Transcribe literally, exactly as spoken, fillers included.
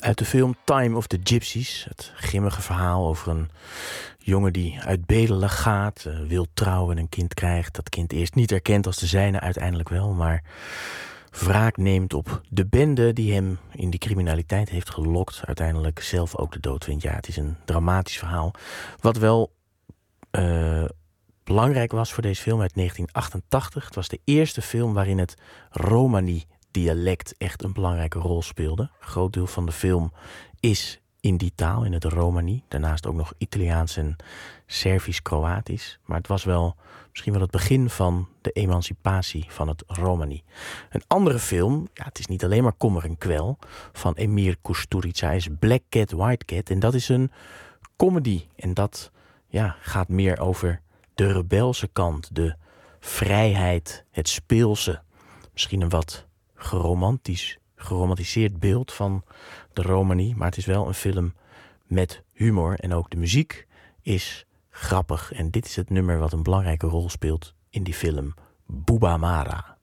Uit de film Time of the Gypsies, het grimmige verhaal over een jongen die uit bedelen gaat, uh, wil trouwen en een kind krijgt. Dat kind eerst niet erkent als de zijne, uiteindelijk wel, maar wraak neemt op de bende die hem in die criminaliteit heeft gelokt. Uiteindelijk zelf ook de dood vindt. Ja, het is een dramatisch verhaal. Wat wel uh, belangrijk was voor deze film uit negentien achtentachtig. Het was de eerste film waarin het Romani dialect echt een belangrijke rol speelde. Een groot deel van de film is in die taal, in het Romani. Daarnaast ook nog Italiaans en Servisch-Kroatisch. Maar het was wel misschien wel het begin van de emancipatie van het Romani. Een andere film, ja, het is niet alleen maar kommer en kwel, van Emir Kusturica is Black Cat, White Cat. En dat is een comedy. En dat ja, gaat meer over de rebelse kant, de vrijheid, het speelse. Misschien een wat geromantisch, geromantiseerd beeld van de Romani. Maar het is wel een film met humor. En ook de muziek is grappig. En dit is het nummer wat een belangrijke rol speelt in die film, Bubba Mara.